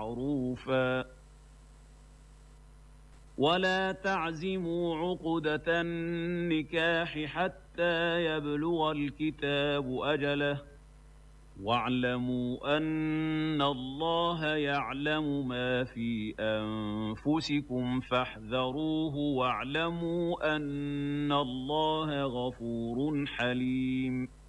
مَعْرُوفًا ولا تعزموا عقدة النكاح حتى يبلغ الكتاب أجله واعلموا أن الله يعلم ما في أنفسكم فاحذروه واعلموا أن الله غفور حليم